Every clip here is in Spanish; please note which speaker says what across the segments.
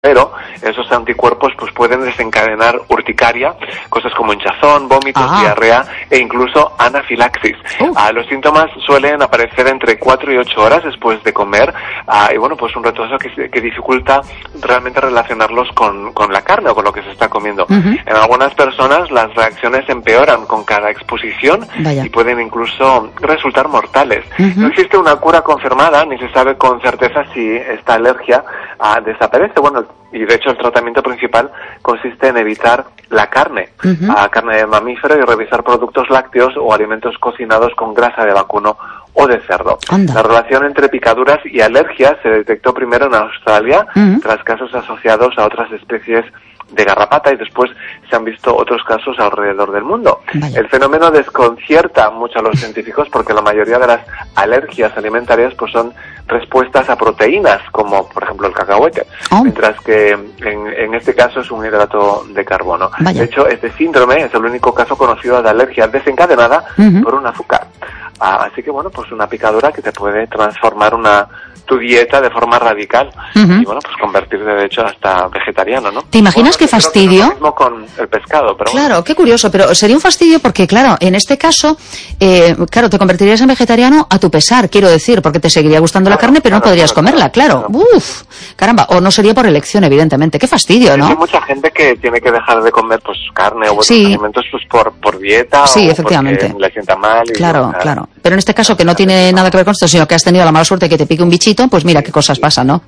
Speaker 1: pero esos anticuerpos pues pueden desencadenar urticaria, cosas como hinchazón, vómitos, diarrea e incluso anafilaxis. Los síntomas suelen aparecer entre 4 y 8 horas después de comer, y bueno, pues un retraso que dificulta realmente relacionarlos con la carne o con lo que se está comiendo. En algunas personas las reacciones empeoran con cada exposición y pueden incluso resultar mortales. No existe una cura confirmada, ni se sabe con certeza si esta alergia desaparece. Bueno, y de hecho el tratamiento principal consiste en evitar la carne, carne de mamífero, y revisar productos lácteos o alimentos cocinados con grasa de vacuno o de cerdo. La relación entre picaduras y alergias se detectó primero en Australia, tras casos asociados a otras especies de garrapata, y después se han visto otros casos alrededor del mundo. El fenómeno desconcierta mucho a los científicos porque la mayoría de las alergias alimentarias pues son respuestas a proteínas, como por ejemplo el cacahuete, mientras que en este caso es un hidrato de carbono. De hecho, este síndrome es el único caso conocido de alergia desencadenada por un azúcar. Así que bueno, pues una picadura que te puede transformar tu dieta de forma radical y bueno, pues convertirte de hecho hasta vegetariano, ¿no?
Speaker 2: ¿Te imaginas qué fastidio?
Speaker 1: Lo mismo con el pescado, pero
Speaker 2: claro, bueno. Qué curioso, pero sería un fastidio porque claro, en este caso, claro, te convertirías en vegetariano a tu pesar, quiero decir, porque te seguiría gustando la carne, pero no podrías comerla, claro. Uf, caramba, o no sería por elección, evidentemente. Qué fastidio, ¿no?
Speaker 1: Hay mucha gente que tiene que dejar de comer pues carne o otros alimentos pues por dieta o
Speaker 2: efectivamente.
Speaker 1: Porque le sienta mal. Y
Speaker 2: claro. Pero en este caso que no tiene nada que ver con esto, sino que has tenido la mala suerte de que te pique un bichito, pues mira qué cosas pasan, ¿no?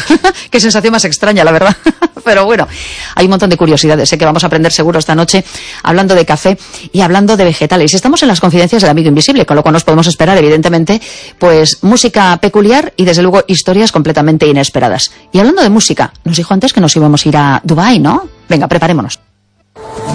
Speaker 2: Qué sensación más extraña, la verdad. Pero bueno, hay un montón de curiosidades, sé que vamos a aprender seguro esta noche hablando de café y hablando de vegetales. Estamos en las confidencias del amigo invisible, con lo cual nos podemos esperar, evidentemente, pues música peculiar y desde luego historias completamente inesperadas. Y hablando de música, nos dijo antes que nos íbamos a ir a Dubái, ¿no? Venga, preparémonos.